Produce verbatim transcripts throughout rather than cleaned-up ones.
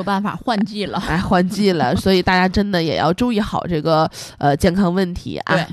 办法换季了， 哎，换季了，所以大家真的也要注意好这个呃健康问题啊。 对。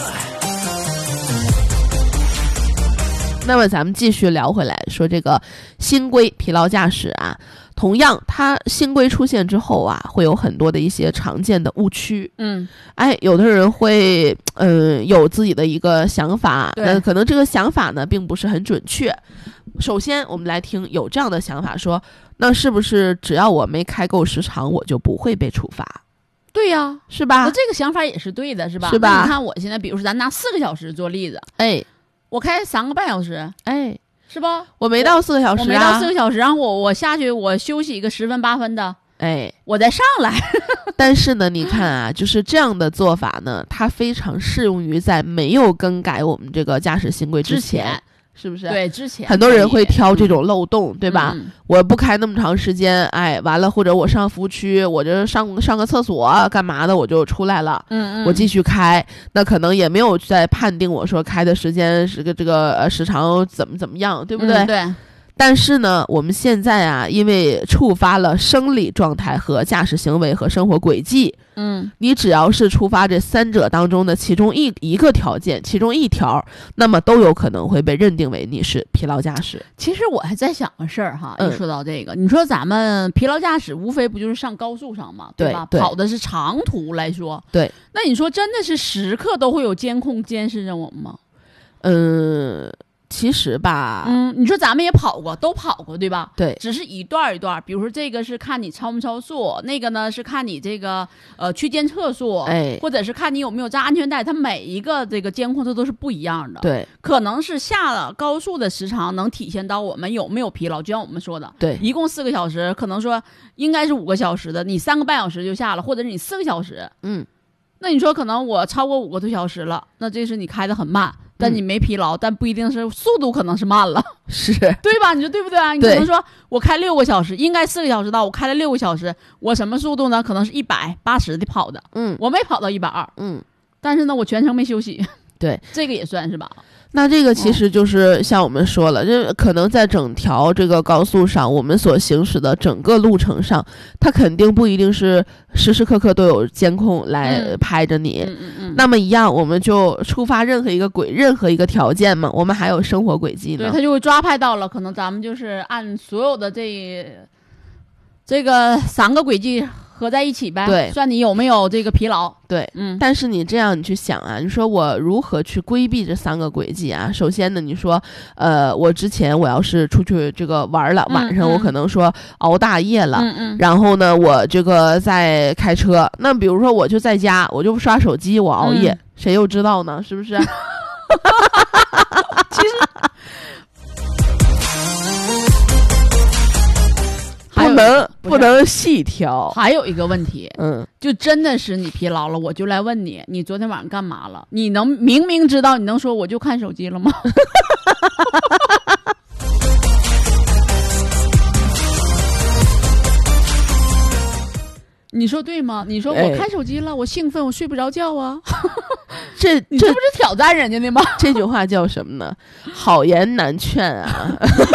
那么咱们继续聊回来，说这个新规疲劳驾驶啊，同样它新规出现之后啊，会有很多的一些常见的误区。 嗯， 哎，有的人会嗯、呃、有自己的一个想法，那可能这个想法呢并不是很准确。首先我们来听有这样的想法说，那是不是只要我没开够时长我就不会被处罚？ 对呀、啊， 是吧？ 那这个想法也是对的，是吧？ 是吧？ 你看我现在比如说咱拿四个小时做例子， 哎， 我开三个半小时， 哎， 是吧？ 我没到四个小时、啊、 我没到四个小时，然后我我下去我休息一个十分八分的， 哎， 我再上来。 但是呢你看啊，就是这样的做法呢，它非常适用于在没有更改我们这个驾驶新规之前， 之前是不是？ 对，之前很多人会挑这种漏洞、嗯、对吧、 嗯、 我不开那么长时间，哎，完了或者我上服务区，我这上上个厕所干嘛的我就出来了， 嗯嗯， 我继续开，那可能也没有在判定我说开的时间是个这个呃时长怎么怎么样，对不对、 嗯、对。 但是呢我们现在啊，因为触发了生理状态和驾驶行为和生活轨迹， 嗯， 你只要是触发这三者当中的其中一一个条件，其中一条，那么都有可能会被认定为你是疲劳驾驶。 其实我还在想个事儿哈， 嗯、 一说到这个，你说咱们疲劳驾驶无非不就是上高速上嘛，对吧？ 对对， 跑的是长途来说， 对。 那你说真的是时刻都会有监控监视着我们吗？ 嗯。其实吧， 嗯，你说咱们也跑过，都跑过，对吧？ 对， 只是一段一段，比如说这个是看你超没超速，那个呢是看你这个呃区间测速， 哎， 或者是看你有没有扎安全带，它每一个这个监控它都是不一样的。 对， 可能是下了高速的时长能体现到我们有没有疲劳，就像我们说的， 对， 一共四个小时，可能说应该是五个小时的，你三个半小时就下了，或者是你四个小时， 嗯， 那你说可能我超过五个多小时了，那这是你开的很慢。但你没疲劳、嗯、但不一定是速度可能是慢了， 是对吧？你说对不对啊？你可能说我开六个小时，应该四个小时到，我开了六个小时，我什么速度呢？可能是一百八十的跑的， 嗯， 我没跑到一百二， 嗯， 但是呢，我全程没休息， 对， 这个也算是吧。 那这个其实就是像我们说了，这、嗯、可能在整条这个高速上，我们所行驶的整个路程上，它肯定不一定是时时刻刻都有监控来拍着你。 嗯嗯嗯。 那么一样，我们就触发任何一个轨、任何一个条件嘛，我们还有生活轨迹呢。 对，它就会抓拍到了，可能咱们就是按所有的这这个三个轨迹合在一起呗， 对， 算你有没有这个疲劳。 对， 嗯， 但是你这样你去想啊，你说我如何去规避这三个轨迹啊？首先呢，你说，呃，我之前我要是出去这个玩了， 嗯、 晚上我可能说熬大夜了， 嗯嗯， 然后呢，我这个在开车，那比如说我就在家，我就刷手机，我熬夜，嗯、谁又知道呢？是不是？ 其实。 不能不能细挑， 还有一个问题， 嗯， 就真的是你疲劳了，我就来问你，你昨天晚上干嘛了？你能明明知道，你能说我就看手机了吗？你说对吗？你说我看手机了，哎、我兴奋，我睡不着觉啊。 这你这不是挑战人家的吗？ 这句话叫什么呢？好言难劝啊。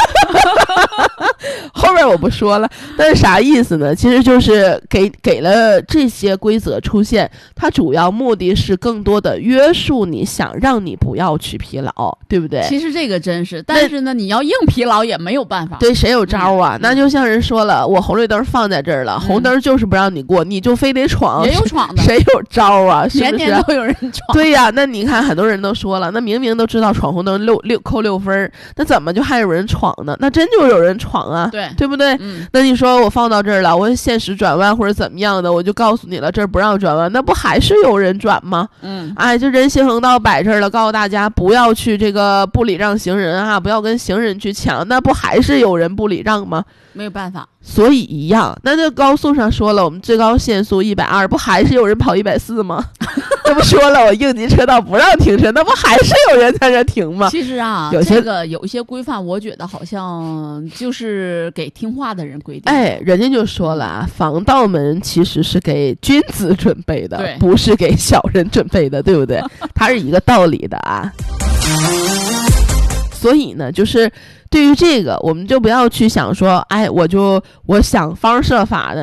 后面我不说了，但是啥意思呢？其实就是给给了这些规则出现，它主要目的是更多的约束你，想让你不要去疲劳，对不对？ 其实这个真是，但是呢，你要硬疲劳也没有办法。 对，谁有招啊？ 嗯、 那就像人说了，我红绿灯放在这儿了，嗯、红灯就是不让你过，你就非得闯， 也有闯的， 谁有招啊？是不是？ 年年都有人闯。 对呀、啊，那你看很多人都说了，那明明都知道闯红灯六六扣六分，那怎么就还有人闯呢？那真就有人闯啊， 对对不对？ 嗯， 那你说我放到这儿了，我限时转弯或者怎么样的，我就告诉你了，这儿不让转弯，那不还是有人转吗？ 嗯， 哎，就人行横道摆这儿了，告诉大家不要去这个不礼让行人啊，不要跟行人去抢，那不还是有人不礼让吗？ 没有办法， 所以一样。那这高速上说了，我们最高限速一百二，不还是有人跑一百四吗？这不说了，我应急车道不让停车，那不还是有人在这停吗？ 其实啊， 有些这个有一些规范，我觉得好像就是给听话的人规定。 哎，人家就说了啊，防盗门其实是给君子准备的，不是给小人准备的，对不对？它是一个道理的啊。所以呢，就是对于这个，我们就不要去想说，哎，我就我想方设法的。